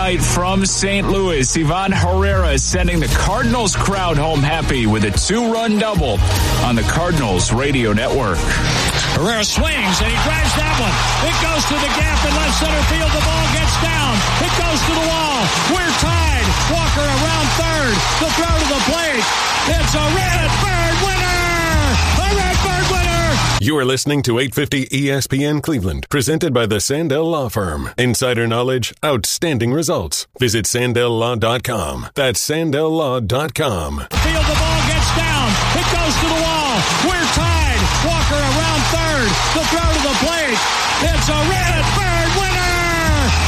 tonight from St. Louis. Ivan Herrera sending the Cardinals crowd home happy with a 2-run double on the Cardinals radio network. Herrera swings and he drives that one. It goes to the gap in left center field. The ball gets down. It goes to the wall. We're tied. Walker around third. The throw to the plate. It's a Redbird winner. A Redbird winner. You are listening to 850 ESPN Cleveland, presented by the Sandell Law Firm. Insider knowledge, outstanding results. Visit SandellLaw.com. That's SandellLaw.com. Field, the ball gets down. It goes to the wall. We're tied. Walker around third. The throw to the plate. It's a Redbird winner.